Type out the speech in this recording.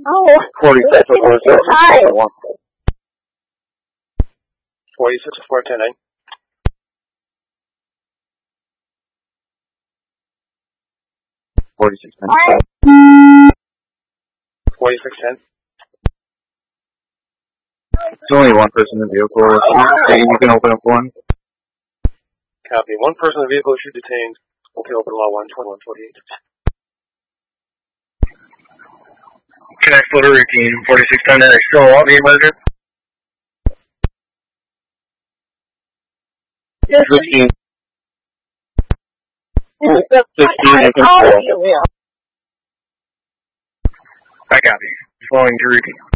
Oh, 46 it's high. 46 410. 46 10. 4610. There's only one person in the vehicle. You can open up one. Copy. One person in the vehicle should detained. Okay, open law 12148. Connect Puerto Rican 4610. Still want me, murder? 15. 16. I copy. Flowing to Rican.